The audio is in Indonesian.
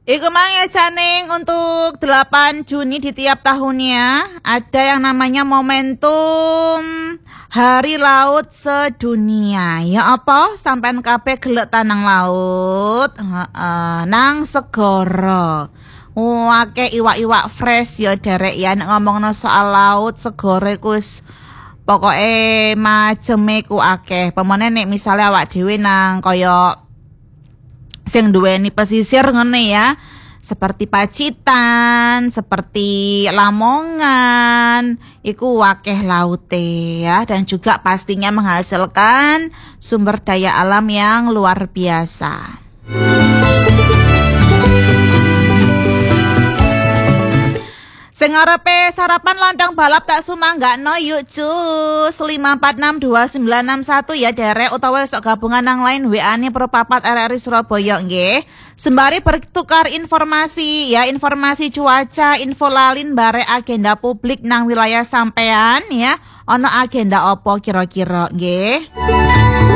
Iku mang ya Caning, untuk 8 Juni di tiap tahunnya ada yang namanya momentum Hari Laut Sedunia. Ya apa? Sampean kabeh gelek tanang laut. Nang segara. Akeh iwak-iwak fresh ya derek ya, nek ngomongno soal laut segara iku wis pokoke maceme ku akeh. Pemene nek misale awak dhewe nang kaya sing duweni pesisir ngene ya, seperti Pacitan, seperti Lamongan, iku wakeh laute ya, dan juga pastinya menghasilkan sumber daya alam yang luar biasa. Sing ngarepe sarapan lontong balap tak sumanggakno yuk cus 5462961 ya derek, utawa sok gabungan nang lain WA-ne Pro Papat RRI Surabaya nggih. Sembari bertukar informasi ya, informasi cuaca, info lalin bare agenda publik nang wilayah sampean ya. Ono agenda opo kira-kira nggih?